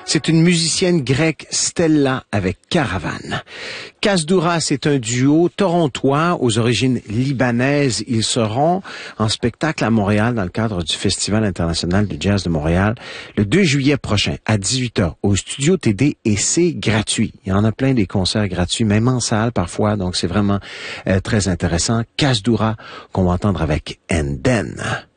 C'est une musicienne grecque, Stella, avec Caravane. Kasdoura, c'est un duo torontois aux origines libanaises. Ils seront en spectacle à Montréal dans le cadre du Festival international de jazz de Montréal le 2 juillet prochain à 18h au Studio TD et c'est gratuit. Il y en a plein des concerts gratuits, même en salle parfois, donc c'est vraiment très intéressant. Kasdoura qu'on va entendre avec Enden.